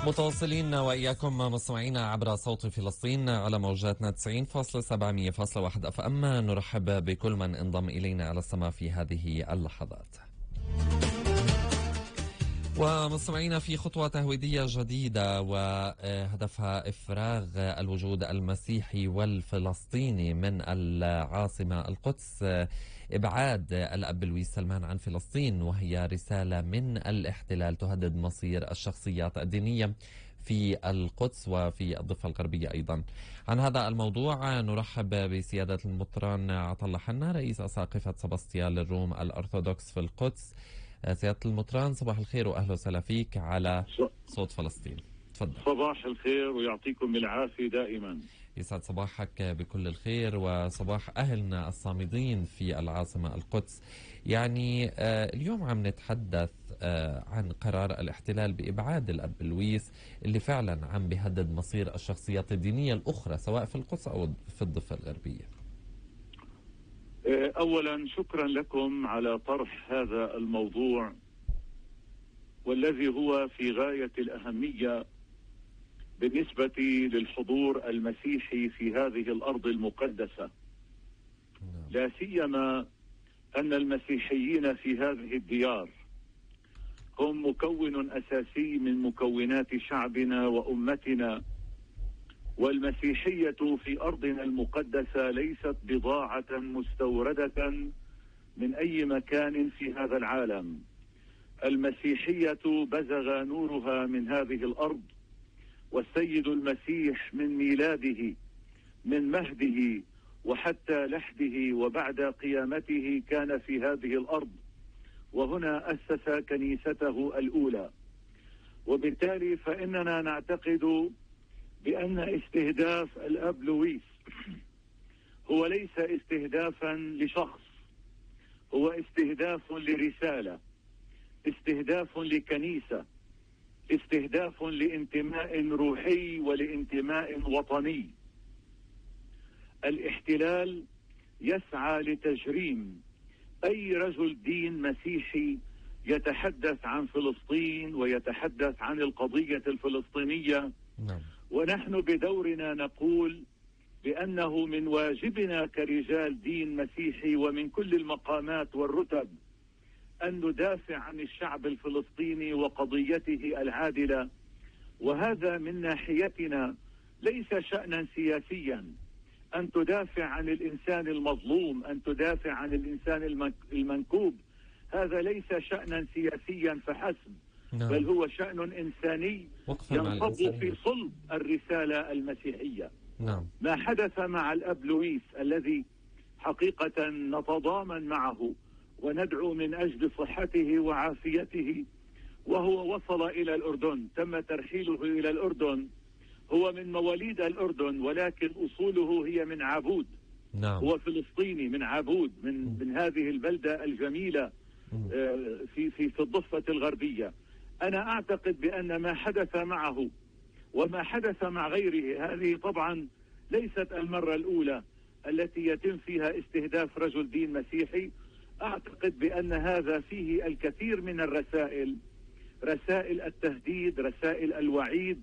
متواصلين وإياكم مستمعينا عبر صوت فلسطين على موجاتنا 90.7 100.1 اف ام. نرحب بكل من انضم إلينا على السماء في هذه اللحظات. ومستمعينا في خطوة تهويدية جديدة وهدفها إفراغ الوجود المسيحي والفلسطيني من العاصمة القدس، إبعاد الأب لويس سلمان عن فلسطين، وهي رسالة من الاحتلال تهدد مصير الشخصيات الدينية في القدس وفي الضفة الغربية أيضا. عن هذا الموضوع نرحب بسيادة المطران عطلة حنا، رئيس أساقفة سباسطيان للروم الأرثوذكس في القدس. سيادة المطران صباح الخير وأهلا وسهلا فيك على صوت فلسطين. تفضل. صباح الخير ويعطيكم العافية دائما. يسعد صباحك بكل الخير وصباح أهلنا الصامدين في العاصمة القدس. يعني اليوم عم نتحدث عن قرار الاحتلال بإبعاد الأب لويس اللي فعلا عم بيهدد مصير الشخصيات الدينية الأخرى سواء في القدس أو في الضفة الغربية. أولا شكرا لكم على طرح هذا الموضوع والذي هو في غاية الأهمية بالنسبة للحضور المسيحي في هذه الأرض المقدسة، لا سيما أن المسيحيين في هذه الديار هم مكون أساسي من مكونات شعبنا وأمتنا، والمسيحية في أرضنا المقدسة ليست بضاعة مستوردة من أي مكان في هذا العالم. المسيحية بزغ نورها من هذه الأرض، والسيد المسيح من ميلاده من مهده وحتى لحده وبعد قيامته كان في هذه الأرض، وهنا أسس كنيسته الأولى. وبالتالي فإننا نعتقد بأن استهداف الأب لويس هو ليس استهدافا لشخص، هو استهداف لرسالة، استهداف لكنيسة، استهداف لانتماء روحي ولانتماء وطني. الاحتلال يسعى لتجريم أي رجل دين مسيحي يتحدث عن فلسطين ويتحدث عن القضية الفلسطينية. ونحن بدورنا نقول بأنه من واجبنا كرجال دين مسيحي ومن كل المقامات والرتب أن ندافع عن الشعب الفلسطيني وقضيته العادلة، وهذا من ناحيتنا ليس شأنا سياسيا. أن تدافع عن الإنسان المظلوم، أن تدافع عن الإنسان المنكوب، هذا ليس شأنا سياسيا فحسب، بل هو شأن إنساني ينصب في صلب الرسالة المسيحية. ما حدث مع الأب لويس الذي حقيقة نتضامن معه وندعو من أجل صحته وعافيته، وهو وصل إلى الأردن، تم ترحيله إلى الأردن. هو من مواليد الأردن ولكن أصوله هي من عابود. هو فلسطيني من عابود، من هذه البلدة الجميلة في الضفة الغربية. أنا أعتقد بأن ما حدث معه وما حدث مع غيره، هذه طبعا ليست المرة الأولى التي يتم فيها استهداف رجل دين مسيحي. أعتقد بأن هذا فيه الكثير من الرسائل، رسائل التهديد، رسائل الوعيد،